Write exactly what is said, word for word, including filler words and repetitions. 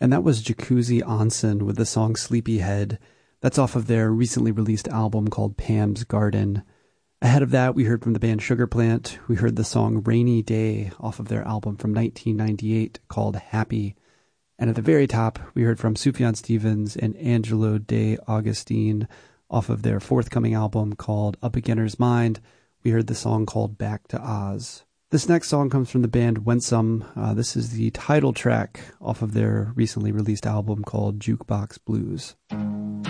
And that was Jacuzzi Onsen with the song Sleepyhead. That's off of their recently released album called Pam's Garden. Ahead of that, we heard from the band Sugar Plant. We heard the song Rainy Day off of their album from nineteen ninety-eight called Happy. And at the very top, we heard from Sufjan Stevens and Angelo De Augustine off of their forthcoming album called A Beginner's Mind. We heard the song called Back to Oz. This next song comes from the band Wensum. Uh, this is the title track off of their recently released album called Jukebox Blues.